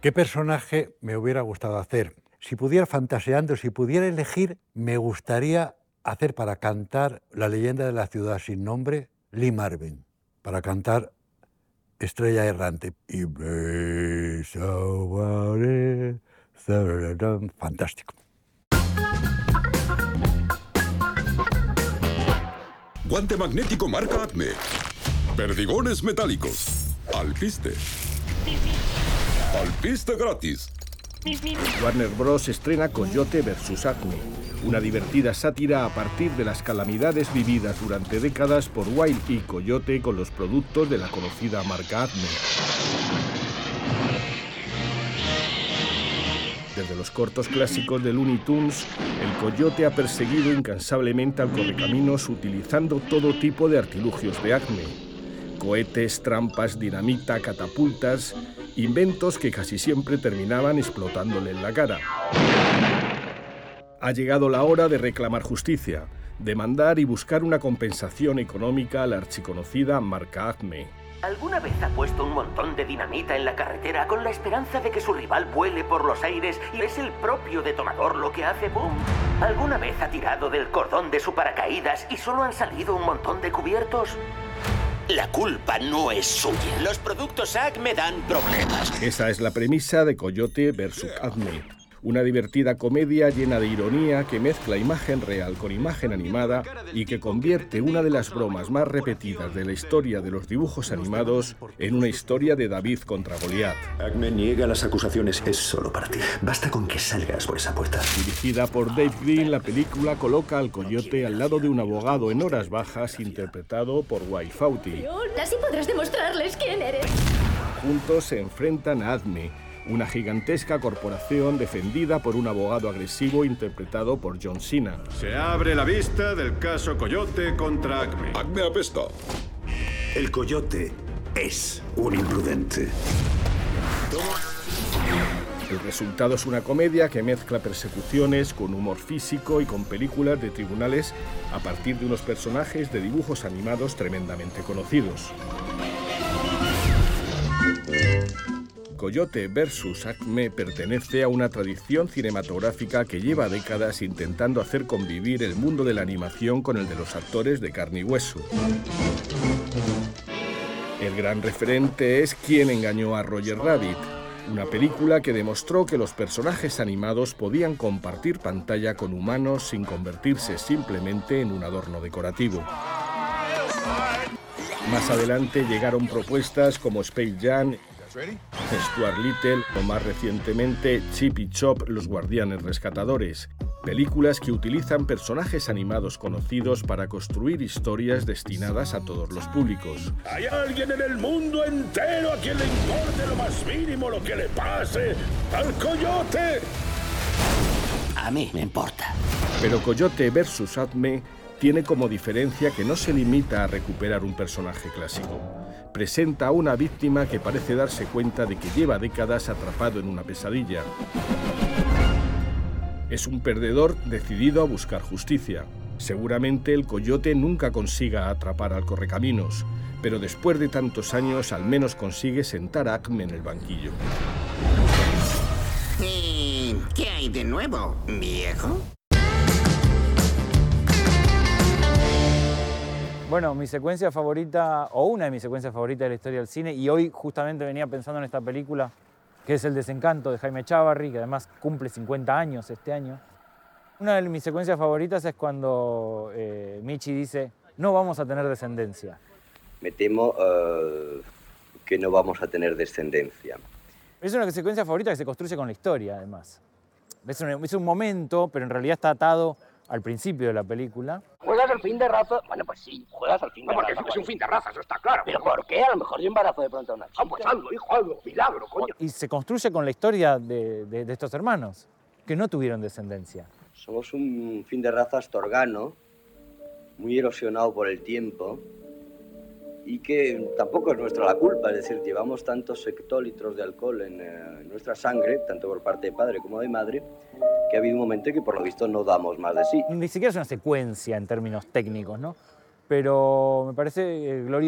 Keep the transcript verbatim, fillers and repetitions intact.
¿Qué personaje me hubiera gustado hacer? Si pudiera, fantaseando, si pudiera elegir, me gustaría hacer para cantar La leyenda de la ciudad sin nombre, Lee Marvin, para cantar Estrella errante. Y fantástico. Guante magnético marca Acme. Perdigones metálicos. Alpiste. Alpiste gratis. Warner Bros. Estrena Coyote versus Acme, una divertida sátira a partir de las calamidades vividas durante décadas por Wild y Coyote con los productos de la conocida marca Acme. Desde los cortos clásicos de Looney Tunes, el Coyote ha perseguido incansablemente al Correcaminos utilizando todo tipo de artilugios de Acme: cohetes, trampas, dinamita, catapultas, inventos que casi siempre terminaban explotándole en la cara. Ha llegado la hora de reclamar justicia, demandar y buscar una compensación económica a la archiconocida marca Acme. ¿Alguna vez ha puesto un montón de dinamita en la carretera con la esperanza de que su rival vuele por los aires y es el propio detonador lo que hace boom? ¿Alguna vez ha tirado del cordón de su paracaídas y solo han salido un montón de cubiertos? La culpa no es suya. Los productos Acme dan problemas. Esa es la premisa de Coyote versus Acme. Una divertida comedia llena de ironía que mezcla imagen real con imagen animada y que convierte una de las bromas más repetidas de la historia de los dibujos animados en una historia de David contra Goliat. Acme niega las acusaciones. Es solo para ti. Basta con que salgas por esa puerta. Dirigida por Dave Green, la película coloca al Coyote al lado de un abogado en horas bajas interpretado por Guy Fawkes. Así podrás demostrarles quién eres. Juntos se enfrentan a Acme, una gigantesca corporación defendida por un abogado agresivo interpretado por John Cena. Se abre la vista del caso Coyote contra Acme. Acme apesta. El Coyote es un imprudente. El resultado es una comedia que mezcla persecuciones con humor físico y con películas de tribunales a partir de unos personajes de dibujos animados tremendamente conocidos. Coyote versus Acme pertenece a una tradición cinematográfica que lleva décadas intentando hacer convivir el mundo de la animación con el de los actores de carne y hueso. El gran referente es Quién engañó a Roger Rabbit, una película que demostró que los personajes animados podían compartir pantalla con humanos sin convertirse simplemente en un adorno decorativo. Más adelante llegaron propuestas como Space Jam, Stuart Little o más recientemente Chip y Chop, los guardianes rescatadores, películas que utilizan personajes animados conocidos para construir historias destinadas a todos los públicos. ¿Hay alguien en el mundo entero a quien le importe lo más mínimo lo que le pase al Coyote? A mí me importa. Pero Coyote versus Acme tiene como diferencia que no se limita a recuperar un personaje clásico. Presenta a una víctima que parece darse cuenta de que lleva décadas atrapado en una pesadilla. Es un perdedor decidido a buscar justicia. Seguramente el Coyote nunca consiga atrapar al Correcaminos, pero después de tantos años al menos consigue sentar a Acme en el banquillo. ¿Y qué hay de nuevo, viejo? Bueno, mi secuencia favorita, o una de mis secuencias favoritas de la historia del cine, y hoy justamente venía pensando en esta película, que es El desencanto de Jaime Chávarri, que además cumple cincuenta años este año. Una de mis secuencias favoritas es cuando eh, Michi dice, no vamos a tener descendencia. Me temo uh, que no vamos a tener descendencia. Es una secuencia favorita que se construye con la historia, además. Es un, es un momento, pero en realidad está atado al principio de la película. ¿Juegas al fin de raza? Bueno, pues sí, juegas al fin de no, raza. porque es un fin de raza, eso está claro. ¿Pero por qué? A lo mejor yo embarazo de pronto a una chica. Ah, pues hazlo, hijo, hazlo. Milagro, coño. Y se construye con la historia de, de, de estos hermanos, que no tuvieron descendencia. Somos un fin de raza astorgano, muy erosionado por el tiempo, y que tampoco es nuestra la culpa, es decir, llevamos tantos hectolitros de alcohol en, eh, en nuestra sangre, tanto por parte de padre como de madre, que ha habido un momento en que por lo visto no damos más de sí. Ni siquiera es una secuencia en términos técnicos, ¿no? Pero me parece glorioso.